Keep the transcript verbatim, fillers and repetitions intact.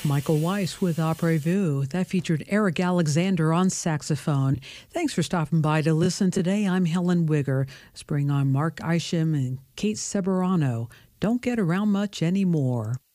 Michael Weiss with Après Vu. That featured Eric Alexander on saxophone. Thanks for stopping by to listen today. I'm Helen Wigger. Spring on Mark Isham and Kate Severano. Don't get around much anymore.